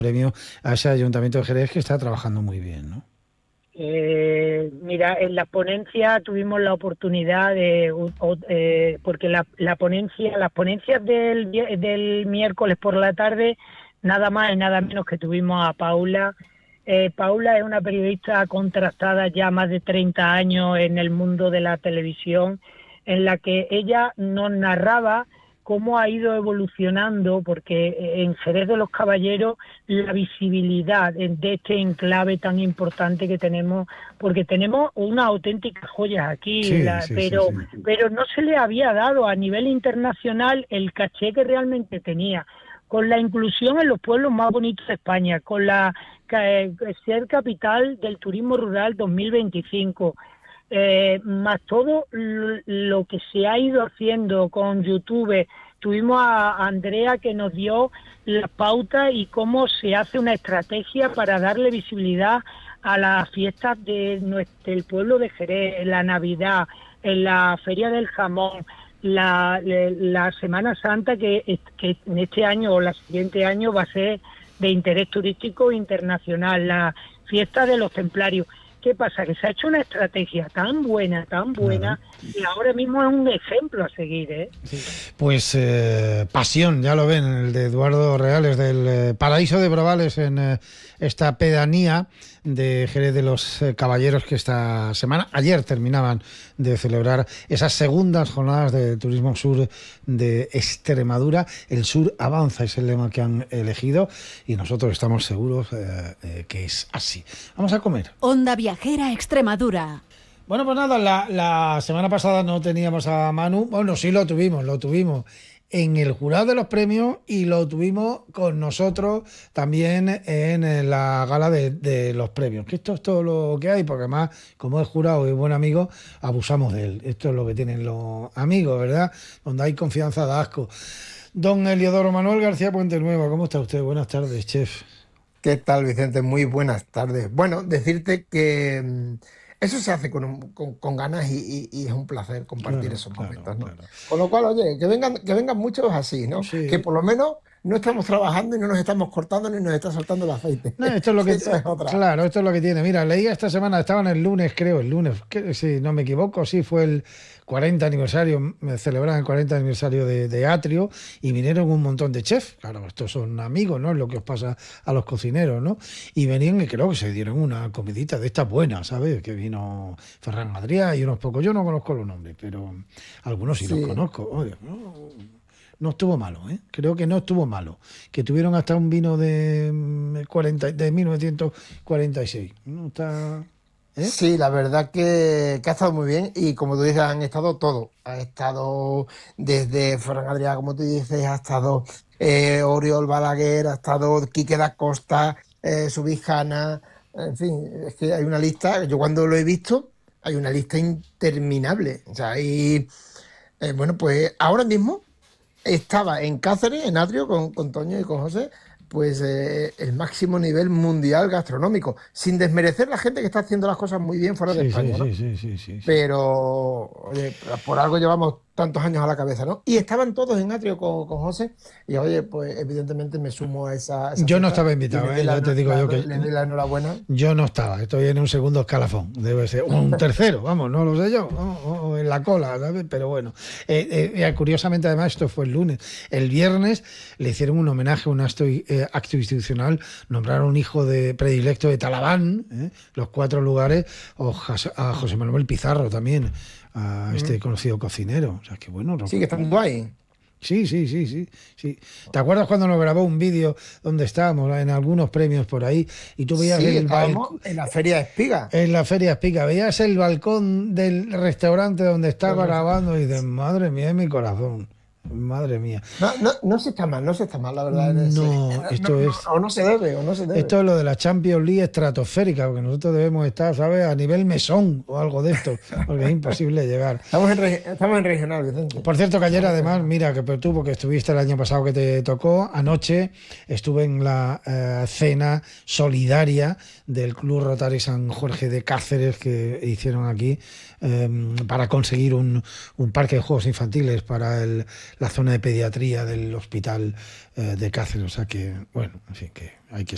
premio a ese Ayuntamiento de Jerez que está trabajando muy bien, ¿no? Mira, en la ponencia tuvimos la oportunidad porque las ponencias del miércoles por la tarde, nada más y nada menos que tuvimos a Paula. Paula es una periodista contrastada ya más de 30 años en el mundo de la televisión, en la que ella nos narraba cómo ha ido evolucionando, porque en Jerez de los Caballeros la visibilidad de este enclave tan importante que tenemos, porque tenemos unas auténticas joyas aquí, Sí, sí, sí, sí. pero no se le había dado a nivel internacional el caché que realmente tenía, con la inclusión en los pueblos más bonitos de España, con la ser capital del turismo rural 2025, más todo lo que se ha ido haciendo con YouTube. Tuvimos a Andrea que nos dio la pauta y cómo se hace una estrategia para darle visibilidad a las fiestas del pueblo de Jerez, la Navidad, en la Feria del Jamón, la Semana Santa que en este año o el siguiente año va a ser de interés turístico internacional, la fiesta de los templarios. ¿Qué pasa? Que se ha hecho una estrategia tan buena, Claro. y ahora mismo es un ejemplo a seguir, ¿eh? Sí. Pues pasión, ya lo ven, el de Eduardo Reales, del Paraíso de Brovales, en esta pedanía de Jerez de los Caballeros, que esta semana, ayer terminaban de celebrar esas segundas jornadas de Turismo Sur de Extremadura. El sur avanza, es el lema que han elegido, y nosotros estamos seguros que es así. Vamos a comer. Onda Viajera Extremadura. Bueno, pues nada, la semana pasada no teníamos a Manu. Bueno, sí lo tuvimos en el jurado de los premios y lo tuvimos con nosotros también en la gala de los premios. Que esto es todo lo que hay, porque además, como es jurado y buen amigo, abusamos de él. Esto es lo que tienen los amigos, ¿verdad? Donde hay confianza da asco. Don Heliodoro Manuel García Puente Nuevo, ¿cómo está usted? Buenas tardes, chef. ¿Qué tal, Vicente? Muy buenas tardes. Bueno, decirte que eso se hace con ganas y es un placer compartir Claro, esos claro, momentos, ¿no? claro. Con lo cual, oye, que vengan muchos así, ¿no? Que Sí. por lo menos no estamos trabajando y no nos estamos cortando ni nos está saltando el aceite. No, esto es lo que, Eso es otra. claro, esto es lo que tiene. Mira, leí esta semana, estaban el lunes, creo, que, si no me equivoco, sí, fue el 40 aniversario, me celebraban el 40 aniversario de Atrio, y vinieron un montón de chefs. Claro, estos son amigos, ¿no? Es lo que os pasa a los cocineros, ¿no? Y venían y creo que se dieron una comidita de estas buenas, ¿sabes? Que vino Ferran Adrià y unos pocos. Yo no conozco los nombres, pero algunos sí los Sí, conozco. Oye, no estuvo malo, ¿eh? Creo que no estuvo malo. Que tuvieron hasta un vino de 1946. No está, ¿eh? sí, la verdad que ha estado muy bien y como tú dices, han estado todos. Ha estado desde Ferran Adrià, como tú dices, ha estado Oriol Balaguer, ha estado Quique da Costa, Subijana, en fin, es que hay una lista, yo cuando lo he visto, hay una lista interminable. O sea, y bueno, pues ahora mismo estaba en Cáceres, en Atrio, con Toño y con José, pues el máximo nivel mundial gastronómico, sin desmerecer la gente que está haciendo las cosas muy bien fuera de Sí, sí, España, sí, ¿no? sí, sí, sí, sí. Pero, oye, por algo llevamos tantos años a la cabeza, ¿no? Y estaban todos en Atrio con José, y oye, pues evidentemente me sumo a esa Yo no fiesta estaba y invitado, ¿eh? Ya te digo yo que le doy la enhorabuena. yo no estaba. Estoy en un segundo escalafón. Debe ser un tercero, vamos, no lo sé yo. O en la cola, ¿sabes? Pero bueno. Curiosamente, además, esto fue el lunes. El viernes le hicieron un homenaje, un acto institucional. Nombraron un hijo de predilecto de Talaván, los 4 lugares, a José Manuel Pizarro también, a este Mm. conocido cocinero. O sea, que bueno. Sigue estando ahí. Sí, sí, sí, sí, sí. ¿Te acuerdas cuando nos grabó un vídeo donde estábamos en algunos premios por ahí y tú veías Sí, el estábamos balcón en la Feria de Espiga. en la Feria Espica, veías el balcón del restaurante donde estaba grabando y dices, madre mía de mi corazón, madre mía. No, no, no se está mal, la verdad. No, O no se debe, o no se debe. esto es lo de la Champions League estratosférica, porque nosotros debemos estar, ¿sabes?, a nivel mesón o algo de esto, porque es imposible llegar. Estamos en regional, Vicente. Por cierto, que ayer Estamos en además, regional. mira, que pero tú, porque estuviste el año pasado que te tocó, anoche estuve en la cena solidaria del Club Rotary San Jorge de Cáceres que hicieron aquí para conseguir un parque de juegos infantiles para la zona de pediatría del hospital de Cáceres. O sea que, bueno, en fin, que hay que